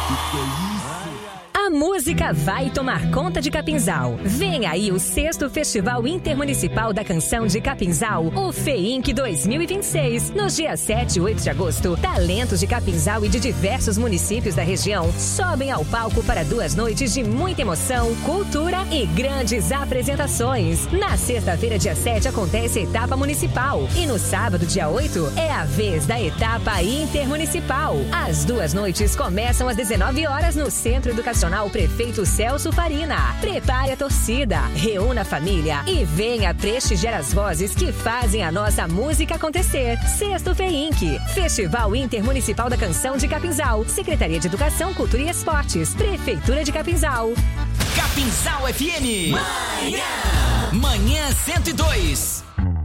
A música vai tomar conta de Capinzal. Vem aí o 6º Festival Intermunicipal da Canção de Capinzal, o FEINC 2026. Nos dias 7 e 8 de agosto, talentos de Capinzal e de diversos municípios da região sobem ao palco para 2 noites de muita emoção, cultura e grandes apresentações. Na sexta-feira, dia 7, acontece a etapa municipal. E no sábado, dia 8, é a vez da etapa intermunicipal. As 2 noites começam às 19 horas no Centro Educacional Prefeito Celso Farina. Prepare a torcida, reúna a família e venha prestigiar as vozes que fazem a nossa música acontecer. 6º FEINC, Festival Intermunicipal da Canção de Capinzal, Secretaria de Educação, Cultura e Esportes, Prefeitura de Capinzal. Capinzal FM. Manhã 102.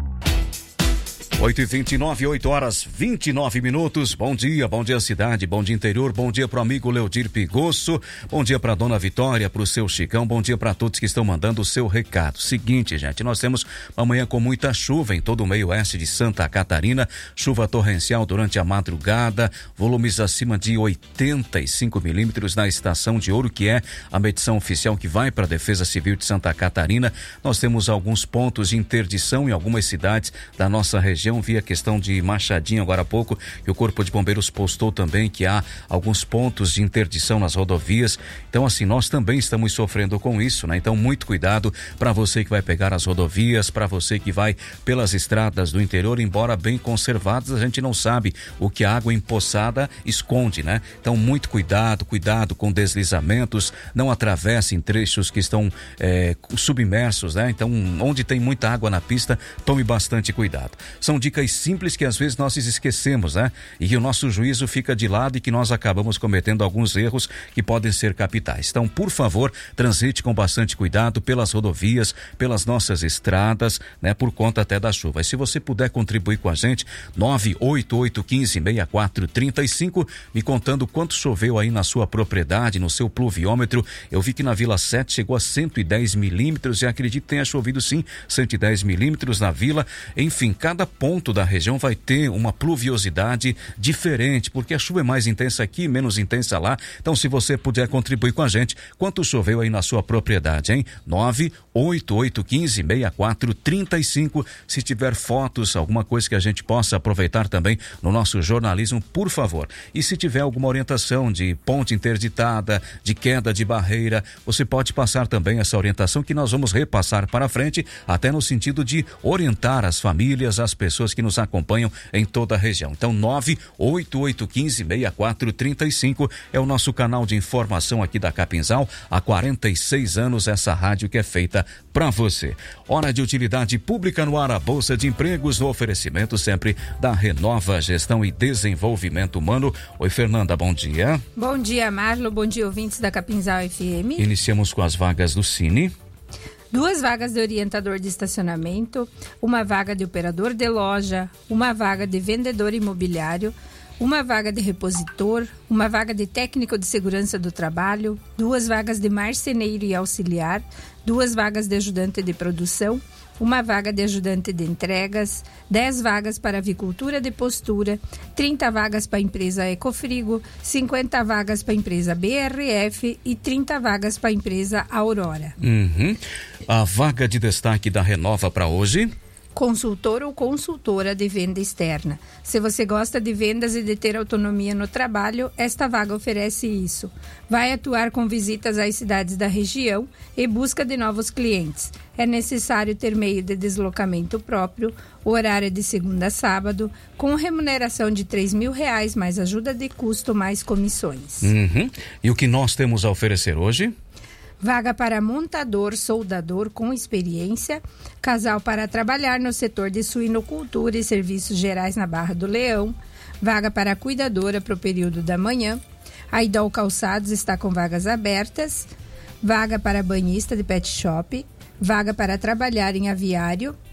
8h29, 8h29. Bom dia cidade, bom dia interior, bom dia pro amigo Leodir Pigosso, bom dia pra dona Vitória, pro seu Chicão, bom dia pra todos que estão mandando o seu recado. Seguinte, gente, nós temos uma manhã com muita chuva em todo o meio oeste de Santa Catarina, chuva torrencial durante a madrugada, volumes acima de 85 milímetros na estação de Ouro, que é a medição oficial que vai para a Defesa Civil de Santa Catarina. Nós temos alguns pontos de interdição em algumas cidades da nossa região. Vi a questão de Machadinho agora há pouco, que o Corpo de Bombeiros postou também que há alguns pontos de interdição nas rodovias. Então, assim, nós também estamos sofrendo com isso, né? Então, muito cuidado para você que vai pegar as rodovias, para você que vai pelas estradas do interior, embora bem conservadas, a gente não sabe o que a água empoçada esconde, né? Então, muito cuidado com deslizamentos, não atravessem trechos que estão submersos, né? Então, onde tem muita água na pista, tome bastante cuidado. São dicas simples que às vezes nós esquecemos, né? E que o nosso juízo fica de lado e que nós acabamos cometendo alguns erros que podem ser capitais. Então, por favor, transite com bastante cuidado pelas rodovias, pelas nossas estradas, né? Por conta até da chuva. E se você puder contribuir com a gente, 988156435, me contando quanto choveu aí na sua propriedade, no seu pluviômetro. Eu vi que na Vila 7 chegou a 110 milímetros e acredito que tenha chovido sim, 110 milímetros na Vila. Enfim, cada ponto da região vai ter uma pluviosidade diferente, porque a chuva é mais intensa aqui, menos intensa lá. Então, se você puder contribuir com a gente, quanto choveu aí na sua propriedade, hein? 988156435. Se tiver fotos, alguma coisa que a gente possa aproveitar também no nosso jornalismo, por favor. E se tiver alguma orientação de ponte interditada, de queda de barreira, você pode passar também essa orientação que nós vamos repassar para frente, até no sentido de orientar as famílias, as pessoas que nos acompanham em toda a região. Então, 988156435 é o nosso canal de informação aqui da Capinzal. Há 46 anos, essa rádio que é feita para você. Hora de utilidade pública no ar, a Bolsa de Empregos, no oferecimento sempre da Renova Gestão e Desenvolvimento Humano. Oi, Fernanda, bom dia. Bom dia, Marlo, bom dia, ouvintes da Capinzal FM. Iniciamos com as vagas do Cine. 2 vagas de orientador de estacionamento, 1 vaga de operador de loja, 1 vaga de vendedor imobiliário, 1 vaga de repositor, 1 vaga de técnico de segurança do trabalho, 2 vagas de marceneiro e auxiliar, 2 vagas de ajudante de produção, 1 vaga de ajudante de entregas, 10 vagas para avicultura de postura, 30 vagas para a empresa Ecofrigo, 50 vagas para a empresa BRF e 30 vagas para a empresa Aurora. A vaga de destaque da Renova para hoje: consultor ou consultora de venda externa. Se você gosta de vendas e de ter autonomia no trabalho, esta vaga oferece isso. Vai atuar com visitas às cidades da região e busca de novos clientes. É necessário ter meio de deslocamento próprio, o horário é de segunda a sábado, com remuneração de R$3.000, mais ajuda de custo, mais comissões. E o que nós temos a oferecer hoje? Vaga para montador, soldador com experiência, casal para trabalhar no setor de suinocultura e serviços gerais na Barra do Leão, vaga para cuidadora para o período da manhã, a Idol Calçados está com vagas abertas, vaga para banhista de pet shop, vaga para trabalhar em aviário,